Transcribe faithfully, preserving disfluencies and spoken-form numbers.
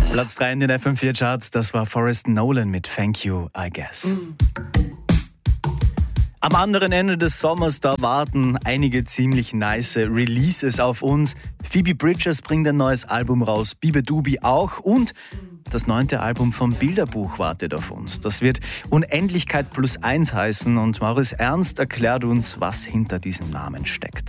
Platz drei in den F M vier Charts, das war Forrest Nolan mit Thank You, I Guess. Mm. Am anderen Ende des Sommers, da warten einige ziemlich nice Releases auf uns. Phoebe Bridgers bringt ein neues Album raus, Bibidubi auch und das neunte Album vom Bilderbuch wartet auf uns. Das wird Unendlichkeit plus eins heißen und Maurice Ernst erklärt uns, was hinter diesem Namen steckt.